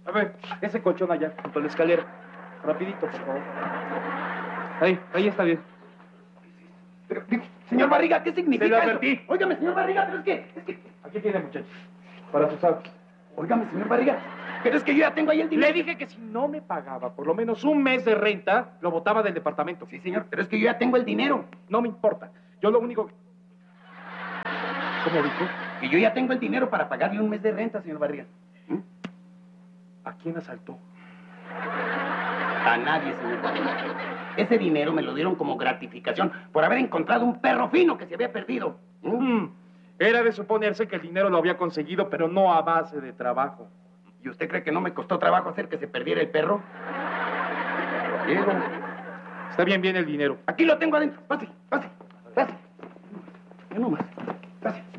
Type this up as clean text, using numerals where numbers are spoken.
A ver, ese colchón allá, junto a la escalera. Rapidito, por favor. Ahí está bien. Pero, señor Barriga, ¿qué significa Se lo eso? advertí. Óigame, señor Barriga, pero es que... Aquí tiene, muchachos. Para sus hábitos. Óigame, señor Barriga, pero es que yo ya tengo ahí el dinero. Le dije que si no me pagaba por lo menos un mes de renta, lo botaba del departamento. Sí, señor, pero es que yo ya tengo el dinero. No me importa. Yo lo único que... ¿Cómo dijo? Que yo ya tengo el dinero para pagarle un mes de renta, señor Barriga. ¿A quién asaltó? A nadie, señor Barriga. Ese dinero me lo dieron como gratificación por haber encontrado un perro fino que se había perdido. Era de suponerse que el dinero lo había conseguido, pero no a base de trabajo. ¿Y usted cree que no me costó trabajo hacer que se perdiera el perro? Diego. Está bien el dinero. Aquí lo tengo adentro. Pase. Ya no más. Pase.